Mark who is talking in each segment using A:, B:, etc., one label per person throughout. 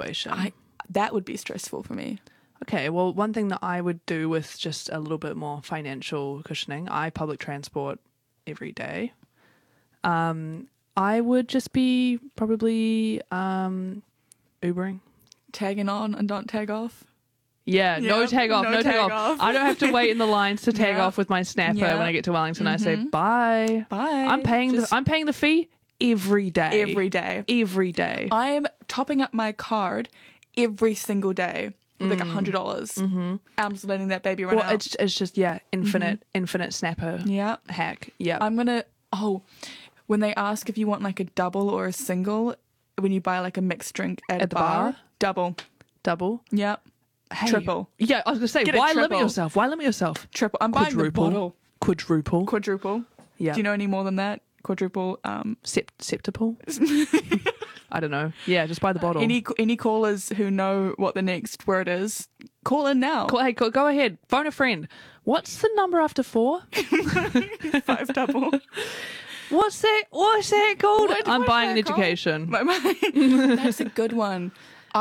A: situation.
B: That would be stressful for me.
A: Okay, well, one thing that I would do with just a little bit more financial cushioning, I public transport every day. I would just be probably Ubering.
B: Tagging on and don't tag off.
A: Yeah, no tag off, no tag off. I don't have to wait in the lines to tag off with my snapper when I get to Wellington. I say bye.
B: Bye.
A: I'm paying the fee every day.
B: Every day.
A: Every day.
B: I'm topping up my card every single day with like $100. Mm-hmm. I'm just letting that baby run out.
A: It's just infinite snapper hack. Yeah.
B: I'm gonna when they ask if you want like a double or a single when you buy like a mixed drink at
A: the bar,
B: double. Yep.
A: Hey,
B: triple.
A: Yeah, I was gonna say, why limit yourself? Why limit yourself?
B: Triple. I'm buying the bottle.
A: Quadruple. Yeah.
B: Do you know any more than that? Quadruple.
A: Septuple. I don't know. Yeah, just buy the bottle.
B: Any callers who know what the next word is, call in now.
A: Go ahead. Phone a friend. What's the number after 4?
B: 5 double.
A: What's that called? I'm buying an education.
B: That's a good one.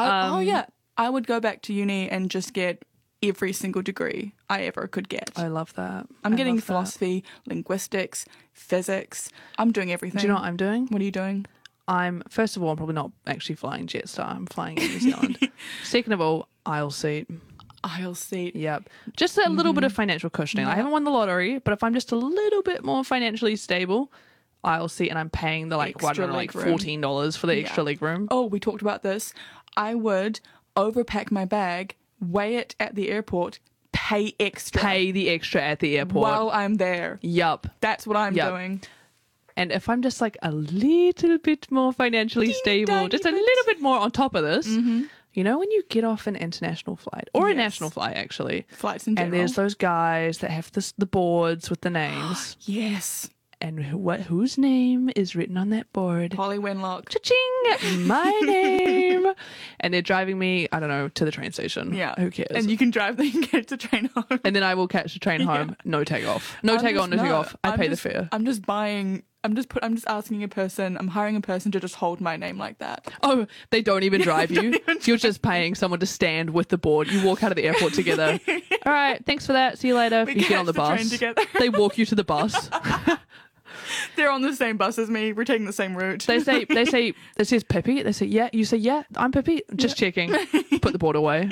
B: I would go back to uni and just get every single degree I ever could get.
A: I love that.
B: I'm getting philosophy, linguistics, physics. I'm doing everything.
A: Do you know what I'm doing?
B: What are you doing?
A: First of all, I'm probably not actually flying Jetstar. I'm flying in New Zealand. Second of all, aisle seat.
B: Aisle seat.
A: Yep. Just a little bit of financial cushioning. I haven't won the lottery, but if I'm just a little bit more financially stable, aisle seat, and I'm paying the $14 for the extra leg room.
B: Oh, we talked about this. I would overpack my bag, weigh it at the airport, pay extra.
A: Pay the extra at the airport.
B: While I'm there.
A: Yup.
B: That's what I'm doing.
A: And if I'm just like a little bit more financially stable, just a little bit more on top of this, you know, when you get off an international flight or a national flight, actually,
B: flights in general,
A: and there's those guys that have the boards with the names.
B: Yes.
A: And whose name is written on that board?
B: Polly Wenlock.
A: Cha-ching! My name! And they're driving me, I don't know, to the train station.
B: Yeah.
A: Who cares?
B: And you can drive them and get the train home.
A: And then I will catch the train home. No take off. No take on, no take off. I pay the fare.
B: I'm just asking a person, I'm hiring a person to just hold my name like that.
A: Oh, they don't even drive you. You're just paying someone to stand with the board. You walk out of the airport together. All right, thanks for that. See you later. You get on the bus.
B: Train together.
A: They walk you to the bus.
B: They're on the same bus as me. We're taking the same route.
A: They say, it says Pippi. They say, yeah. You say, yeah, I'm Pippi. Just checking. Put the board away.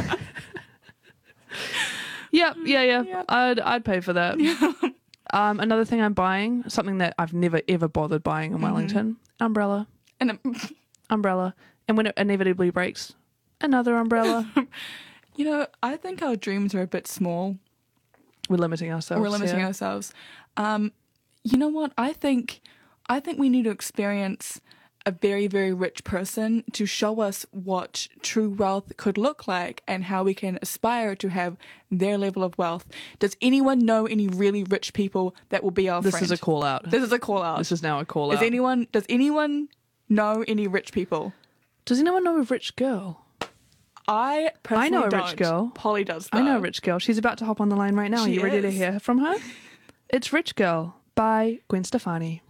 A: Yeah. Yep. I'd pay for that. Yeah. Another thing I'm buying, something that I've never ever bothered buying in Wellington, umbrella. Umbrella. And when it inevitably breaks, another umbrella.
B: You know, I think our dreams are a bit small.
A: We're limiting
B: ourselves. You know what? I think we need to experience a very, very rich person to show us what true wealth could look like and how we can aspire to have their level of wealth. Does anyone know any really rich people that will be our friend?
A: This is a call out.
B: This is a call out.
A: This is now a call out.
B: Does anyone know any rich people?
A: Does anyone know a rich girl?
B: I personally
A: know a
B: don't.
A: rich girl.
B: Polly does, though.
A: I know a rich girl. She's about to hop on the line right now. Are you ready to hear from her? It's Rich Girl by Gwen Stefani.